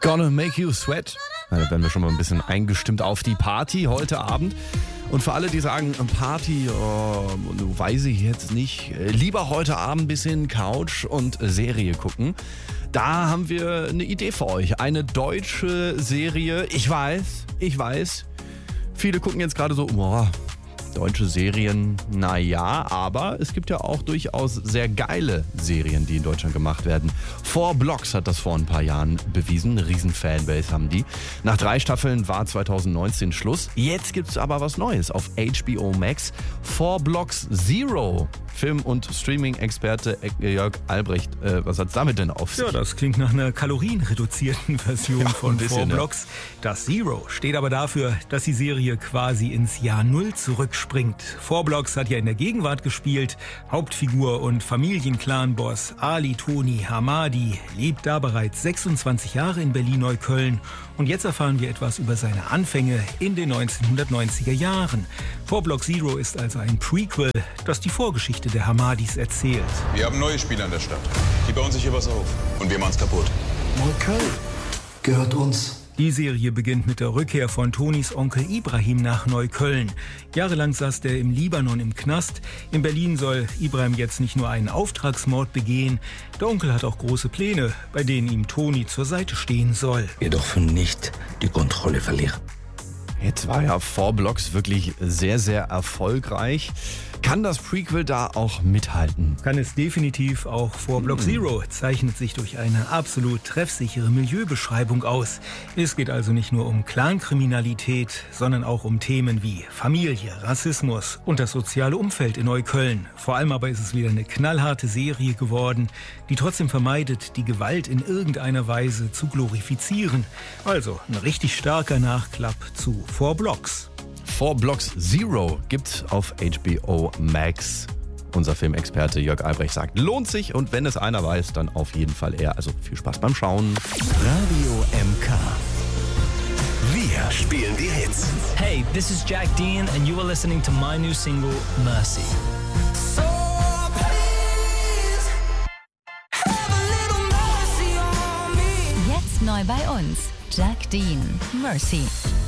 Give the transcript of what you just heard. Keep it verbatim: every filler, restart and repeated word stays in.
Gonna Make You Sweat. Da werden wir schon mal ein bisschen eingestimmt auf die Party heute Abend. Und für alle, die sagen, Party, oh, weiß ich jetzt nicht, lieber heute Abend ein bisschen Couch und Serie gucken. Da haben wir eine Idee für euch. Eine deutsche Serie. Ich weiß, ich weiß. Viele gucken jetzt gerade so, boah, deutsche Serien, naja, aber es gibt ja auch durchaus sehr geile Serien, die in Deutschland gemacht werden. Four Blocks hat das vor ein paar Jahren bewiesen. Eine riesen Fanbase haben die. Nach drei Staffeln war zwanzig neunzehn Schluss. Jetzt gibt es aber was Neues auf H B O Max. Four Blocks Zero. Film- und Streaming-Experte Jörg Albrecht. Äh, was hat's damit denn auf sich? Ja, das klingt nach einer kalorienreduzierten Version ja, von bisschen, Four Blocks. Ja. Das Zero steht aber dafür, dass die Serie quasi ins Jahr Null zurückspringt. Four Blocks hat ja in der Gegenwart gespielt. Hauptfigur und Familienclan-Boss Ali Toni Hamadi lebt da bereits sechsundzwanzig Jahre in Berlin-Neukölln. Und jetzt erfahren wir etwas über seine Anfänge in den neunzehnhundertneunziger Jahren. Four Blocks Zero ist also ein Prequel, das die Vorgeschichte der Hamadis erzählt. Wir haben neue Spieler in der Stadt. Die bauen sich hier was auf. Und wir machen's kaputt. Neukölln gehört uns. Die Serie beginnt mit der Rückkehr von Tonis Onkel Ibrahim nach Neukölln. Jahrelang saß der im Libanon im Knast. In Berlin soll Ibrahim jetzt nicht nur einen Auftragsmord begehen. Der Onkel hat auch große Pläne, bei denen ihm Toni zur Seite stehen soll. Wir dürfen nicht die Kontrolle verlieren. Jetzt war ja Four Blocks wirklich sehr, sehr erfolgreich. Kann das Prequel da auch mithalten? Kann es definitiv. Auch Four Blocks hm. Zero zeichnet sich durch eine absolut treffsichere Milieubeschreibung aus. Es geht also nicht nur um Clankriminalität, sondern auch um Themen wie Familie, Rassismus und das soziale Umfeld in Neukölln. Vor allem aber ist es wieder eine knallharte Serie geworden, die trotzdem vermeidet, die Gewalt in irgendeiner Weise zu glorifizieren. Also ein richtig starker Nachklapp zu Four Blocks. Four Blocks Zero gibt's auf H B O Max. Unser Filmexperte Jörg Albrecht sagt, lohnt sich, und wenn es einer weiß, dann auf jeden Fall er. Also viel Spaß beim Schauen. Radio M K. Wir spielen die Hits. Hey, this is Jack Dean and you are listening to my new single, Mercy. So please, have a little mercy on me. Jetzt neu bei uns, Jack Dean, Mercy.